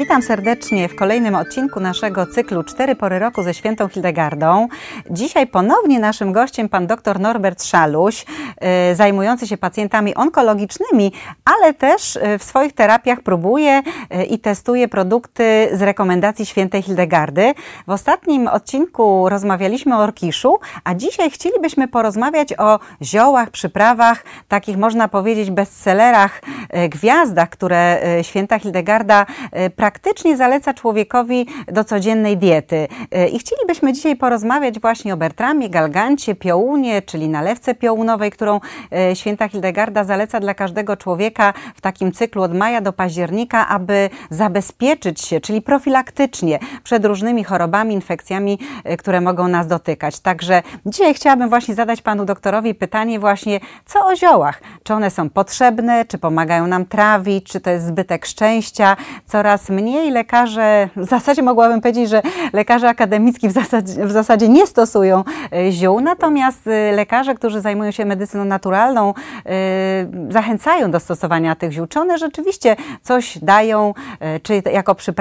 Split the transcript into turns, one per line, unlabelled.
Witam serdecznie w kolejnym odcinku naszego cyklu 4 pory roku ze świętą Hildegardą. Dzisiaj ponownie naszym gościem pan dr Norbert Szaluś, zajmujący się pacjentami onkologicznymi, ale też w swoich terapiach próbuje i testuje produkty z rekomendacji świętej Hildegardy. W ostatnim odcinku rozmawialiśmy o orkiszu, a dzisiaj chcielibyśmy porozmawiać o ziołach, przyprawach, takich można powiedzieć bestsellerach, gwiazdach, które święta Hildegarda praktycznie zaleca człowiekowi do codziennej diety. I chcielibyśmy dzisiaj porozmawiać właśnie o bertramie, galgancie, piołunie, czyli nalewce piołunowej, którą święta Hildegarda zaleca dla każdego człowieka w takim cyklu od maja do października, aby zabezpieczyć się, czyli profilaktycznie przed różnymi chorobami, infekcjami, które mogą nas dotykać. Także dzisiaj chciałabym właśnie zadać panu doktorowi pytanie właśnie, co o ziołach? Czy one są potrzebne, czy pomagają nam trawić, czy to jest zbytek szczęścia? Coraz mniej lekarze, w zasadzie mogłabym powiedzieć, że lekarze akademicki w zasadzie nie stosują ziół, natomiast lekarze, którzy zajmują się medycyną naturalną, zachęcają do stosowania tych ziół. Czy one rzeczywiście coś dają, czy jako przyprawy,